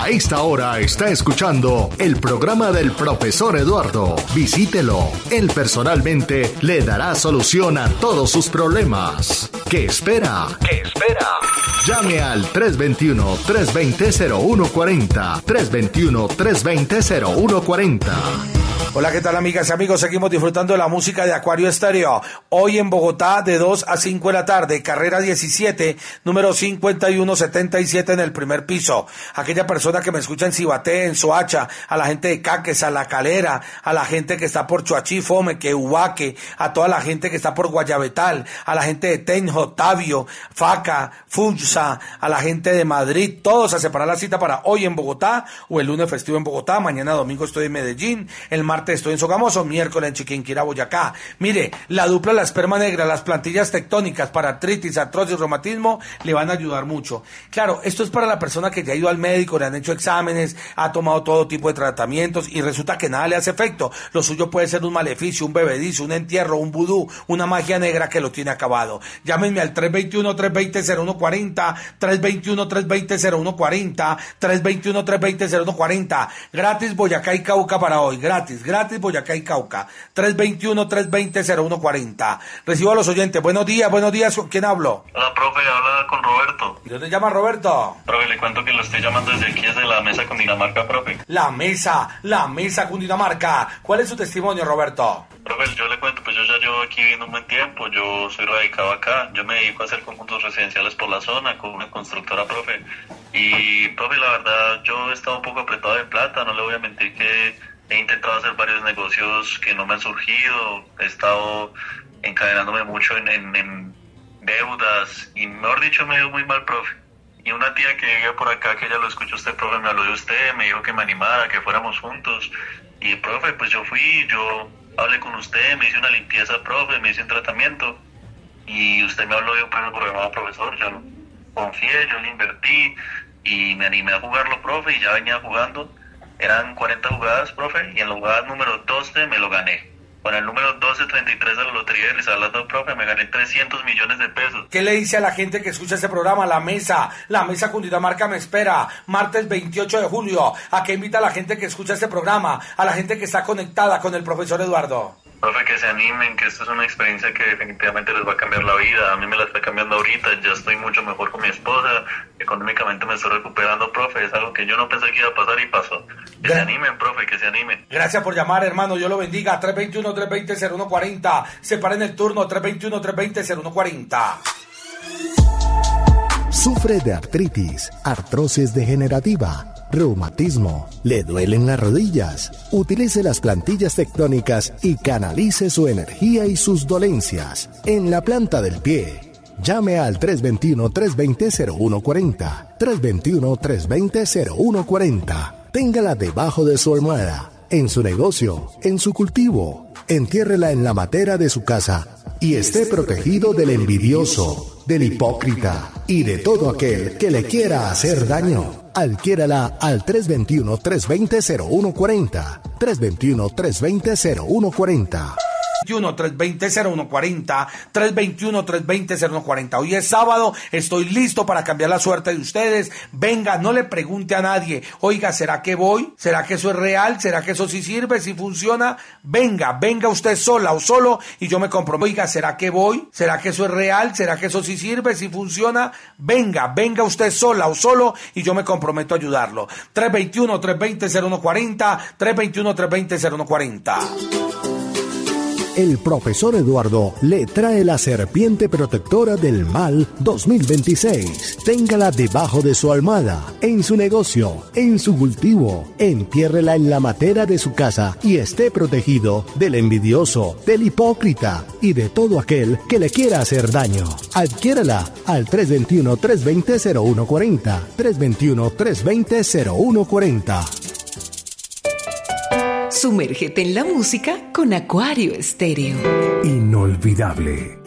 A esta hora está escuchando el programa del profesor Eduardo. Visítelo. Él personalmente le dará solución a todos sus problemas. ¿Qué espera? ¿Qué espera? Llame al 321-320-0140. 321-320-0140. Hola, ¿qué tal, amigas y amigos? Seguimos disfrutando de la música de Acuario Estéreo. Hoy en Bogotá, de 2 a 5 de la tarde, carrera 17, número 5177 en el primer piso. Aquella persona que me escucha en Cibaté, en Soacha, a la gente de Caques, a La Calera, a la gente que está por Choachí, Fomeque, Ubaque, a toda la gente que está por Guayabetal, a la gente de Tenjo, Tabio, Faca, Funza, a la gente de Madrid, todos a separar la cita para hoy en Bogotá, o el lunes festivo en Bogotá, mañana domingo estoy en Medellín, el martes estoy en Sogamoso, miércoles en Chiquinquirá, Boyacá. Mire, la dupla La Esperma Negra, las plantillas tectónicas para artritis, artrosis, reumatismo, le van a ayudar mucho. Claro, esto es para la persona que ya ha ido al médico, le han hecho exámenes, ha tomado todo tipo de tratamientos y resulta que nada le hace efecto. Lo suyo puede ser un maleficio, un bebedizo, un entierro, un vudú, una magia negra que lo tiene acabado. Llámenme al 321-320-0140, 321-320-0140, 321-320-0140. Gratis Boyacá y Cauca para hoy, gratis Boyacá y Cauca, 321-320-0140. Recibo a los oyentes. Buenos días, ¿con quién hablo? Hola, profe, habla con Roberto. ¿De dónde llama Roberto? Profe, le cuento que lo estoy llamando desde aquí, desde la mesa Cundinamarca, profe. La mesa Cundinamarca. ¿Cuál es su testimonio, Roberto? Profe, yo le cuento, pues yo ya llevo aquí viviendo un buen tiempo, yo soy radicado acá, yo me dedico a hacer conjuntos residenciales por la zona con una constructora, profe. Y, profe, la verdad, yo he estado un poco apretado de plata, no le voy a mentir que he intentado hacer varios negocios que no me han surgido, he estado encadenándome mucho en deudas y, mejor dicho, me ha ido muy mal, profe. Y una tía que vive por acá, que ya lo escuchó usted, profe, me habló de usted, me dijo que me animara, que fuéramos juntos. Y, profe, pues yo fui, yo hablé con usted, me hice una limpieza, profe, me hice un tratamiento. Y usted me habló de un programa, profesor, yo confié, yo le invertí y me animé a jugarlo, profe, y ya venía jugando. Eran 40 jugadas, profe, y en la jugada número 12 me lo gané. Con el número 1233 de la Lotería de Risaralda, profe, me gané 300 millones de pesos. ¿Qué le dice a la gente que escucha este programa? La mesa Cundinamarca me espera, martes 28 de julio. ¿A qué invita a la gente que escucha este programa? A la gente que está conectada con el profesor Eduardo. Profe, que se animen, que esto es una experiencia que definitivamente les va a cambiar la vida. A mí me la está cambiando ahorita, ya estoy mucho mejor con mi esposa, económicamente me estoy recuperando, profe, es algo que yo no pensé que iba a pasar y pasó. Que se animen, profe, que se animen. Gracias por llamar, hermano, yo lo bendiga. 321-320-0140, separen el turno, 321-320-0140. Sufre de artritis, artrosis degenerativa, reumatismo, le duelen las rodillas. Utilice las plantillas tectónicas y canalice su energía y sus dolencias en la planta del pie. Llame al 321-320-0140, 321-320-0140. Téngala debajo de su almohada, en su negocio, en su cultivo. Entiérrela en la matera de su casa y esté protegido del envidioso, del hipócrita y de todo aquel que le quiera hacer daño. Adquiérala al 321-320-0140, 321-320-0140. 320-0140, 321-320-0140. Hoy es sábado, estoy listo para cambiar la suerte de ustedes. Venga, no le pregunte a nadie, oiga, ¿será que voy? ¿Será que eso es real? ¿Será que eso sí sirve? ¿Sí funciona? Venga usted sola o solo y yo me comprometo. Oiga, ¿será que voy? ¿Será que eso es real? ¿Será que eso sí sirve? ¿Sí funciona? Venga usted sola o solo y yo me comprometo a ayudarlo. 321-320-0140, 321-320-0140. El profesor Eduardo le trae la serpiente protectora del mal 2026. Téngala debajo de su almohada, en su negocio, en su cultivo. Entiérrela en la matera de su casa y esté protegido del envidioso, del hipócrita y de todo aquel que le quiera hacer daño. Adquiérala al 321-320-0140, 321-320-0140. Sumérgete en la música con Acuario Estéreo. Inolvidable.